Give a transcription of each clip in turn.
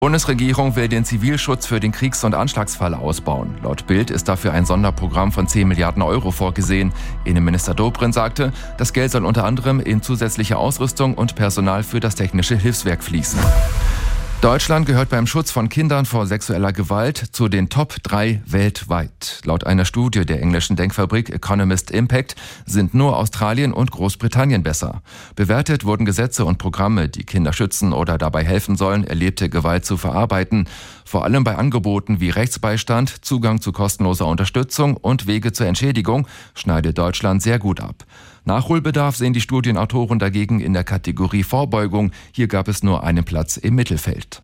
Die Bundesregierung will den Zivilschutz für den Kriegs- und Anschlagsfall ausbauen. Laut Bild ist dafür ein Sonderprogramm von 10 Milliarden Euro vorgesehen. Innenminister Dobrindt sagte, das Geld soll unter anderem in zusätzliche Ausrüstung und Personal für das technische Hilfswerk fließen. Deutschland gehört beim Schutz von Kindern vor sexueller Gewalt zu den Top 3 weltweit. Laut einer Studie der englischen Denkfabrik Economist Impact sind nur Australien und Großbritannien besser. Bewertet wurden Gesetze und Programme, die Kinder schützen oder dabei helfen sollen, erlebte Gewalt zu verarbeiten. Vor allem bei Angeboten wie Rechtsbeistand, Zugang zu kostenloser Unterstützung und Wege zur Entschädigung schneidet Deutschland sehr gut ab. Nachholbedarf sehen die Studienautoren dagegen in der Kategorie Vorbeugung. Hier gab es nur einen Platz im Mittelfeld.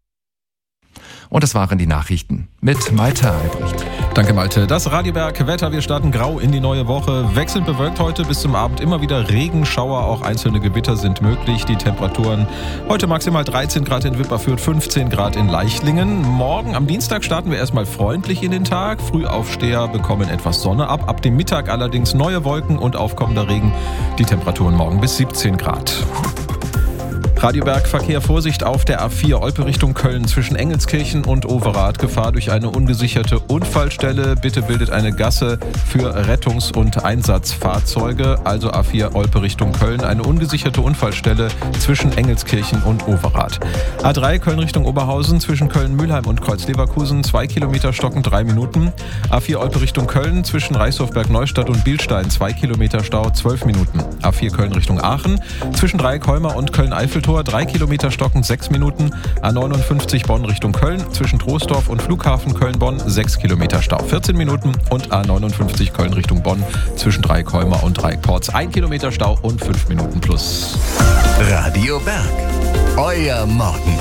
Und das waren die Nachrichten mit Malte Albrecht. Danke Malte. Das Radioberg-Wetter, wir starten grau in die neue Woche. Wechselnd bewölkt heute bis zum Abend immer wieder Regenschauer, auch einzelne Gewitter sind möglich. Die Temperaturen heute maximal 13 Grad in Wipperfürth, 15 Grad in Leichlingen. Morgen am Dienstag starten wir erstmal freundlich in den Tag. Frühaufsteher bekommen etwas Sonne ab. Ab dem Mittag allerdings neue Wolken und aufkommender Regen. Die Temperaturen morgen bis 17 Grad. Radioberg-Verkehr, Vorsicht auf der A4 Olpe Richtung Köln zwischen Engelskirchen und Overath. Gefahr durch eine ungesicherte Unfallstelle. Bitte bildet eine Gasse für Rettungs- und Einsatzfahrzeuge. Also A4 Olpe Richtung Köln. Eine ungesicherte Unfallstelle zwischen Engelskirchen und Overath. A3 Köln Richtung Oberhausen zwischen Köln-Mülheim und Kreuz-Leverkusen. 2 Kilometer Stocken, 3 Minuten. A4 Olpe Richtung Köln zwischen Reichshof-Berg-Neustadt und Bilstein. 2 Kilometer Stau, 12 Minuten. A4 Köln Richtung Aachen zwischen Dreieck-Holmer und Köln-Eiffelturm. 3 Kilometer Stocken, 6 Minuten. A59 Bonn Richtung Köln zwischen Troisdorf und Flughafen Köln-Bonn 6 Kilometer Stau, 14 Minuten. Und A59 Köln Richtung Bonn zwischen Dreieck-Holmer und Dreieck-Porz 1 Kilometer Stau und 5 Minuten plus. Radio Berg, euer Morgen.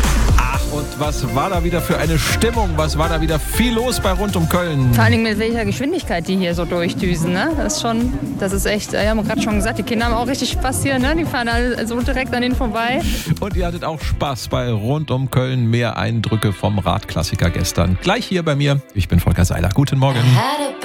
Und was war da wieder für eine Stimmung? Was war da wieder viel los bei Rund um Köln? Vor allem mit welcher Geschwindigkeit die hier so durchdüsen, ne? Das ist echt, ja, haben wir gerade schon gesagt, die Kinder haben auch richtig Spaß hier, ne? Die fahren alle so direkt an denen vorbei. Und ihr hattet auch Spaß bei Rund um Köln. Mehr Eindrücke vom Radklassiker gestern. Gleich hier bei mir. Ich bin Volker Seiler. Guten Morgen.